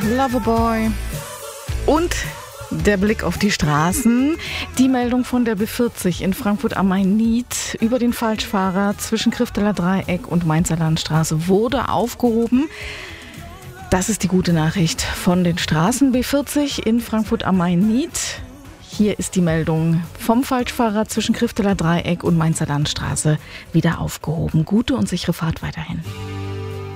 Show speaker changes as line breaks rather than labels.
Loverboy. Und der Blick auf die Straßen. Die Meldung von der B40 in Frankfurt am Main-Nied über den Falschfahrer zwischen Krifteler Dreieck und Mainzer Landstraße wurde aufgehoben. Das ist die gute Nachricht von den Straßen. B40 in Frankfurt am Main-Nied. Hier ist die Meldung vom Falschfahrer zwischen Krifteler Dreieck und Mainzer Landstraße wieder aufgehoben. Gute und sichere Fahrt weiterhin.